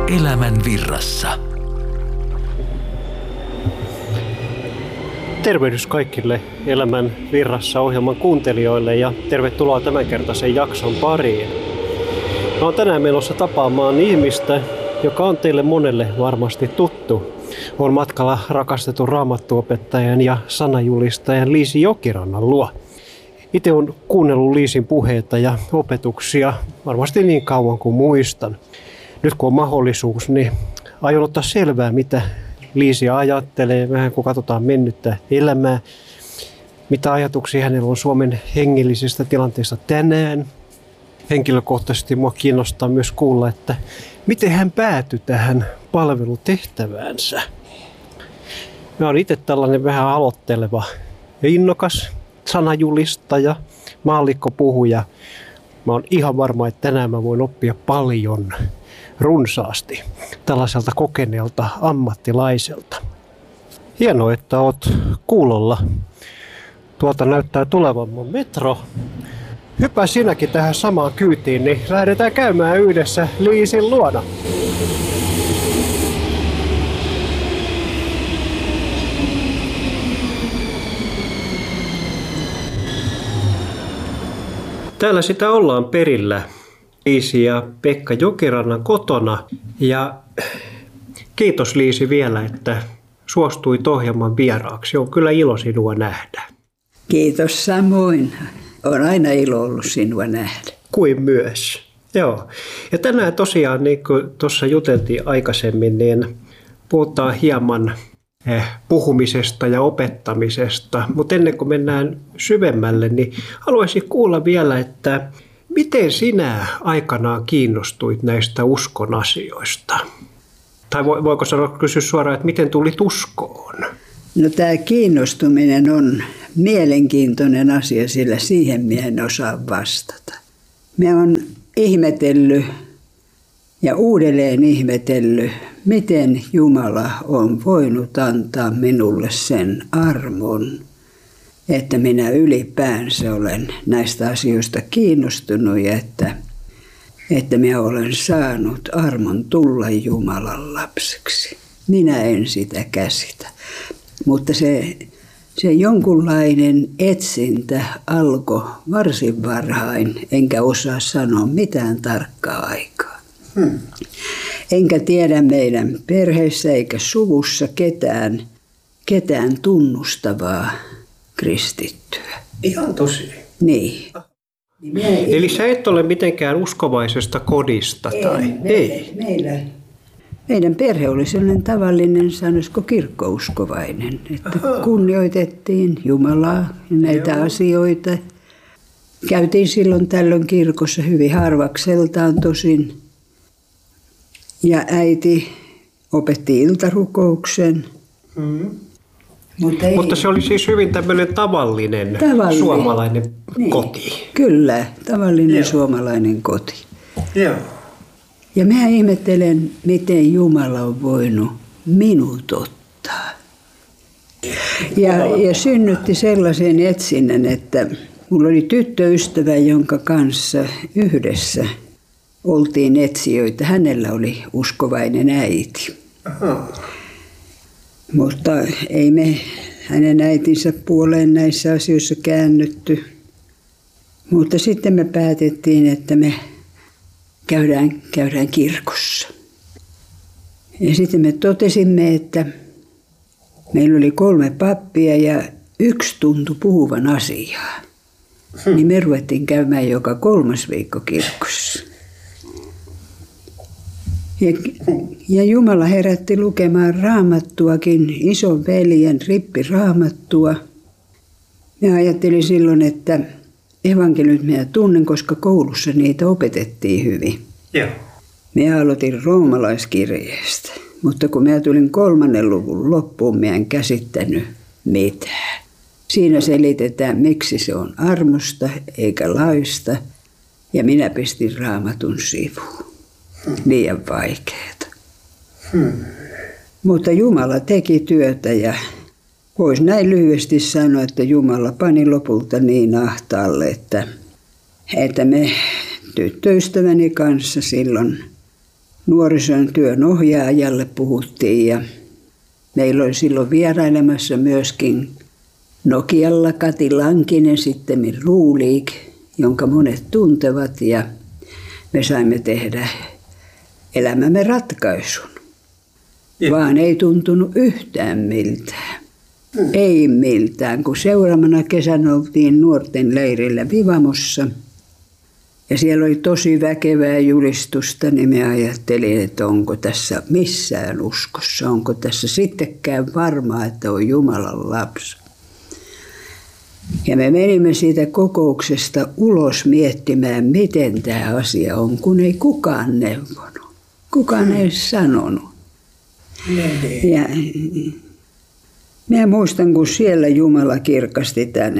Elämän virrassa. Tervehdys kaikille Elämän virrassa -ohjelman kuuntelijoille ja tervetuloa tämänkertaisen jakson pariin. Mä oon tänään menossa tapaamaan ihmistä, joka on teille monelle varmasti tuttu. On matkalla rakastetun raamattuopettajan ja sanajulistajan Liisi Jokirannan luo. Itse olen kuunnellut Liisin puheita ja opetuksia varmasti niin kauan kuin muistan. Nyt kun on mahdollisuus, niin aion ottaa selvää, mitä Liisi ajattelee, vähän kun katsotaan mennyttä elämää, mitä ajatuksia hänellä on Suomen hengellisestä tilanteesta tänään. Henkilökohtaisesti minua kiinnostaa myös kuulla, että miten hän päätyi tähän palvelutehtäväänsä. Mä olen itse tällainen vähän aloitteleva ja innokas sanajulistaja, maallikkopuhuja. Mä olen ihan varma, että tänään mä voin oppia paljon, runsaasti, tällaiselta kokeneelta ammattilaiselta. Hienoa, että oot kuulolla. Tuolta näyttää tulevan mun metro. Hyppää sinäkin tähän samaan kyytiin, niin lähdetään käymään yhdessä Liisin luona. Täällä sitä ollaan perillä Liisi ja Pekka Jokirannan kotona. Ja kiitos Liisi vielä, että suostuit ohjelman vieraaksi. On kyllä ilo sinua nähdä. Kiitos samoin. On aina ilo ollut sinua nähdä. Kuin myös. Joo. Ja tänään tosiaan, niin kuin tuossa juteltiin aikaisemmin, niin puhutaan hieman puhumisesta ja opettamisesta. Mutta ennen kuin mennään syvemmälle, niin haluaisin kuulla vielä, että miten sinä aikanaan kiinnostuit näistä uskon asioista? Tai voiko kysyä suoraan, että miten tulit uskoon? No, tämä kiinnostuminen on mielenkiintoinen asia, sillä siihen minä en osaa vastata. Minä olen ihmetellyt ja uudelleen ihmetellyt, miten Jumala on voinut antaa minulle sen armon, että minä ylipäänsä olen näistä asioista kiinnostunut ja että minä olen saanut armon tulla Jumalan lapseksi. Minä en sitä käsitä, mutta se jonkunlainen etsintä alkoi varsin varhain, enkä osaa sanoa mitään tarkkaa aikaa. Enkä tiedä meidän perheessä eikä suvussa ketään tunnustavaa kristittyä. Ihan tosi. Niin. Eli sä et ole mitenkään uskovaisesta kodista? Meidän perhe oli sellainen tavallinen, sanoisiko kirkkouskovainen, että kunnioitettiin Jumalaa ja näitä asioita. Käytiin silloin tällöin kirkossa hyvin harvakseltaan tosin. Ja äiti opetti iltarukouksen. Mutta se oli siis hyvin tämmöinen tavallinen suomalainen koti. Kyllä, tavallinen suomalainen koti. Joo. Ja mä ihmettelen, miten Jumala on voinut minut ottaa. Ja synnytti sellaisen etsinnän, että mulla oli tyttöystävä, jonka kanssa yhdessä oltiin etsijöitä. Hänellä oli uskovainen äiti. Aha. Mutta ei me hänen äitinsä puoleen näissä asioissa käännytty. Mutta sitten me päätettiin, että me käydään kirkossa. Ja sitten me totesimme, että meillä oli 3 pappia ja yksi tuntui puhuvan asiaa. Niin me ruvettiin käymään joka 3. viikko kirkossa. Ja Jumala herätti lukemaan raamattuakin, ison veljen rippiraamattua. Mä ajattelin silloin, että evankeliumit minä tunnen, koska koulussa niitä opetettiin hyvin. Joo. Minä aloitin roomalaiskirjeestä, mutta kun minä tulin 3. luvun loppuun, minä en käsittänyt mitään. Siinä selitetään, miksi se on armosta eikä laista, ja minä pistin raamatun sivuun. Liian vaikeeta. Mutta Jumala teki työtä ja voisi näin lyhyesti sanoa, että Jumala pani lopulta niin ahtaalle, että me tyttöystäväni kanssa silloin nuorison työn ohjaajalle puhuttiin ja meillä oli silloin vierailemassa myöskin Nokialla Kati Lankinen, sitten Luuliik, jonka monet tuntevat ja me saimme tehdä elämämme ratkaisun. Vaan ei tuntunut yhtään miltään. Ei miltään, kun seuraavana kesänä oltiin nuorten leirillä Vivamossa. Ja siellä oli tosi väkevää julistusta, niin me ajattelin, että onko tässä missään uskossa, onko tässä sittenkään varmaa, että on Jumalan lapsi. Ja me menimme siitä kokouksesta ulos miettimään, miten tämä asia on, kun ei kukaan neuvonut. Kukaan ei sanonut. Ja minä muistan, kun siellä Jumala kirkasti tämän,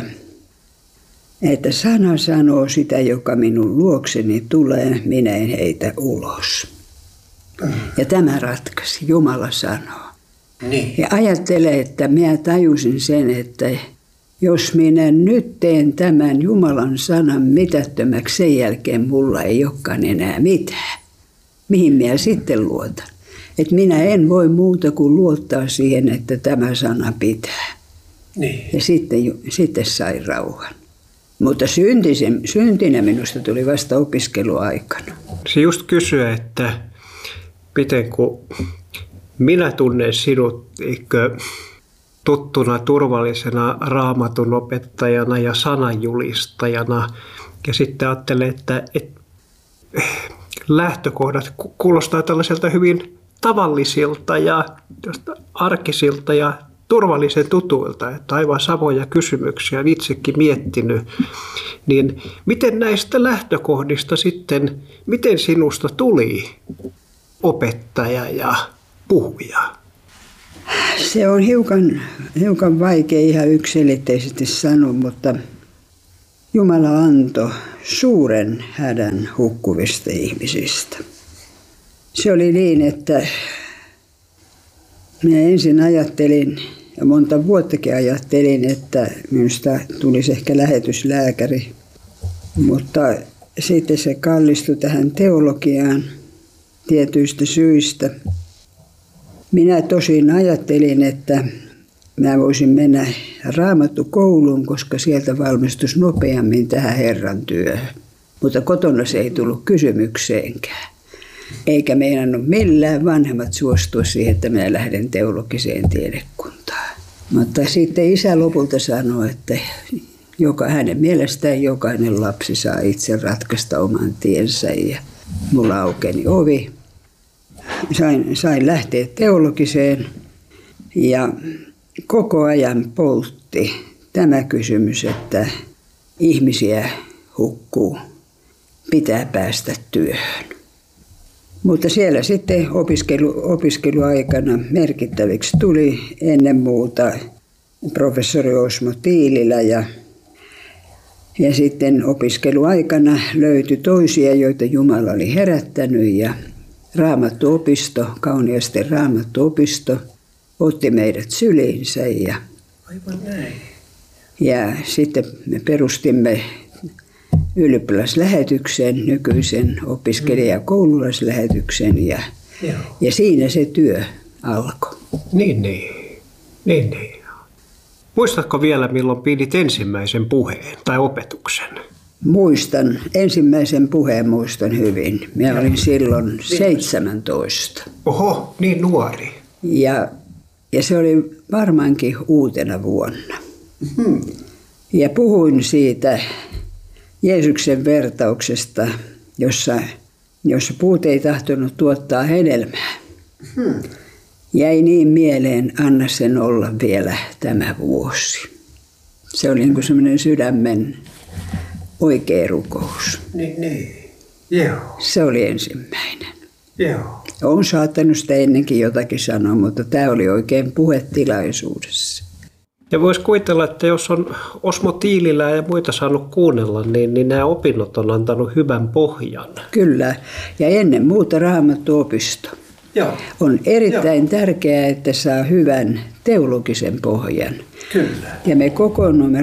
että sana sanoo sitä, joka minun luokseni tulee, minä en heitä ulos. Ja tämä ratkaisi, Jumala sanoo. Niin. Ja ajattele, että minä tajusin sen, että jos minä nyt teen tämän Jumalan sanan mitättömäksi, sen jälkeen mulla ei olekaan enää mitään. Mihin minä sitten luotan? Että minä en voi muuta kuin luottaa siihen, että tämä sana pitää. Niin. Ja sitten sai rauhan. Mutta syntinä minusta tuli vasta opiskeluaikana. Se just kysyä, että miten kun minä tunnen sinut tuttuna turvallisena raamatun opettajana ja sananjulistajana. Ja sitten ajattelen, että lähtökohdat kuulostaa tällaiselta hyvin tavallisilta ja arkisilta ja turvallisen tutuilta, että aivan samoja kysymyksiä olen itsekin miettinyt. Niin miten näistä lähtökohdista sitten, miten sinusta tuli opettaja ja puhuja? Se on hiukan vaikea ihan yksiselitteisesti sanoa, mutta Jumala antoi suuren hädän hukkuvista ihmisistä. Se oli niin, että minä ensin ajattelin, ja monta vuottakin ajattelin, että minusta tulisi ehkä lähetyslääkäri. Mutta sitten se kallistui tähän teologiaan tietyistä syistä. Minä tosin ajattelin, että mä voisin mennä raamattukouluun, koska sieltä valmistuisi nopeammin tähän Herran työhön. Mutta kotona se ei tullut kysymykseenkään. Eikä meinannut millään vanhemmat suostua siihen, että minä lähden teologiseen tiedekuntaan. Mutta sitten isä lopulta sanoi, että hänen mielestään jokainen lapsi saa itse ratkaista oman tiensä. Ja mulla aukeni ovi. Sain lähteä teologiseen ja koko ajan poltti tämä kysymys, että ihmisiä hukkuu, pitää päästä työhön. Mutta siellä sitten opiskeluaikana merkittäviksi tuli ennen muuta professori Osmo Tiililä ja sitten opiskeluaikana löytyi toisia, joita Jumala oli herättänyt ja Raamattuopisto, Kauniaisten Raamattuopisto otti meidät syliinsä Aivan näin. Ja sitten me perustimme ylioppilaslähetyksen, nykyisen opiskelija- ja koululaislähetyksen ja siinä se työ alkoi. Niin. Muistatko vielä, milloin pidit ensimmäisen puheen tai opetuksen? Muistan, ensimmäisen puheen muistan hyvin. Minä olin silloin 17. Oho, niin nuori. Ja se oli varmaankin uutena vuonna. Ja puhuin siitä Jeesuksen vertauksesta, jossa puut ei tahtonut tuottaa hedelmää. Jäi niin mieleen, anna sen olla vielä tämä vuosi. Se oli niin kuin semmoinen sydämen oikea rukous. Niin. Joo. Se oli ensimmäinen. Joo. Olen saattanut sitä ennenkin jotakin sanoa, mutta tämä oli oikein puhetilaisuudessa. Ja voisi kuvitella, että jos on Osmo Tiililää ja muita saanut kuunnella, niin nämä opinnot on antanut hyvän pohjan. Kyllä, ja ennen muuta Raamattuopisto. Joo. On erittäin tärkeää, että saa hyvän teologisen pohjan. Kyllä. Ja me kokoonnuimme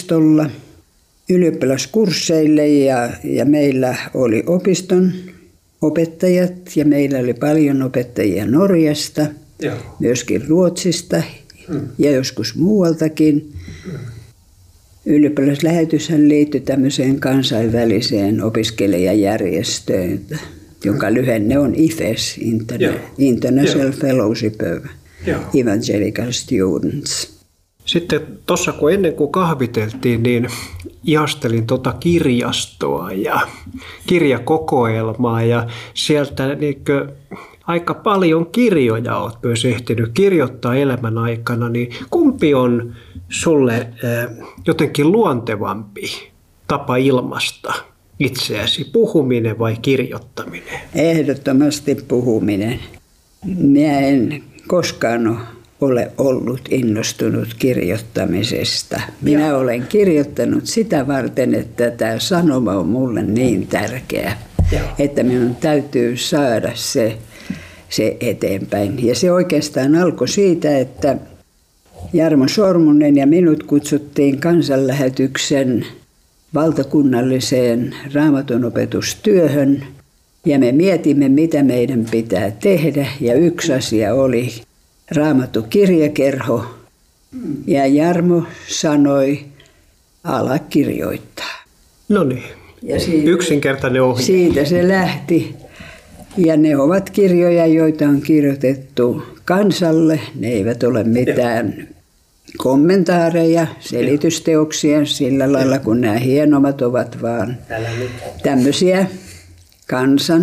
Raamattuopistolla ylioppilaskursseille ja meillä oli opiston opettajat ja meillä oli paljon opettajia Norjasta, myöskin Ruotsista ja joskus muualtakin. Ylioppilaslähetyshän liittyi tämmöiseen kansainväliseen opiskelijajärjestöön, jonka lyhenne on IFES, International Fellowship of Evangelical Students. Sitten tuossa ennen kuin kahviteltiin, niin ihastelin kirjastoa ja kirjakokoelmaa ja sieltä aika paljon kirjoja olet myös ehtinyt kirjoittaa elämän aikana, niin kumpi on sulle jotenkin luontevampi tapa ilmaista itseäsi, puhuminen vai kirjoittaminen? Ehdottomasti puhuminen. Minä en koskaan ole ollut innostunut kirjoittamisesta. Minä olen kirjoittanut sitä varten, että tämä sanoma on mulle niin tärkeä, että minun täytyy saada se eteenpäin. Ja se oikeastaan alkoi siitä, että Jarmo Sormunen ja minut kutsuttiin kansanlähetyksen valtakunnalliseen raamatunopetustyöhön. Ja me mietimme, mitä meidän pitää tehdä. Ja yksi asia oli Raamattu-kirjakerho. Ja Jarmo sanoi, ala kirjoittaa. No niin, yksinkertainen ohje. Siitä se lähti. Ja ne ovat kirjoja, joita on kirjoitettu kansalle. Ne eivät ole mitään kommentaareja, selitysteoksia sillä lailla, kun nämä hienommat ovat, vaan tämmöisiä kansan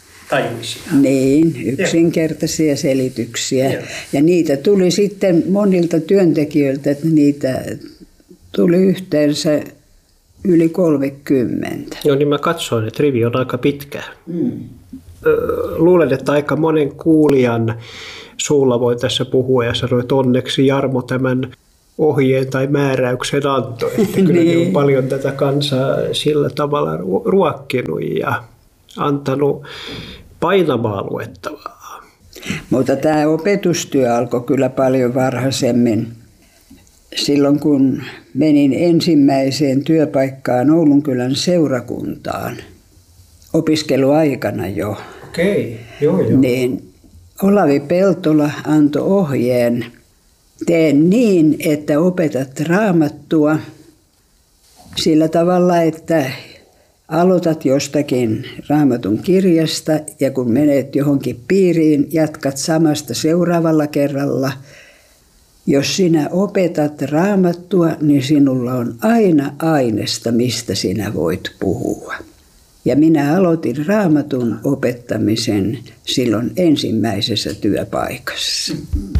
yksinkertaisia selityksiä. Ja niitä tuli sitten monilta työntekijöiltä, että niitä tuli yhteensä yli 30. Joo, niin mä katsoin, että rivi on aika pitkä. Luulen, että aika monen kuulijan suulla voi tässä puhua ja sanoa, että onneksi Jarmo tämän ohjeen tai määräyksen antoi. Että kyllä niin on paljon tätä kansaa sillä tavalla ruokkinut ja antanut painavaa luettavaa. Mutta tämä opetustyö alkoi kyllä paljon varhaisemmin. Silloin kun menin ensimmäiseen työpaikkaan Oulunkylän seurakuntaan, opiskeluaikana jo, niin Olavi Peltola antoi ohjeen, tee niin, että opetat raamattua sillä tavalla, että aloitat jostakin raamatun kirjasta ja kun menet johonkin piiriin, jatkat samasta seuraavalla kerralla. Jos sinä opetat raamattua, niin sinulla on aina aineesta, mistä sinä voit puhua. Ja minä aloitin raamatun opettamisen silloin ensimmäisessä työpaikassa.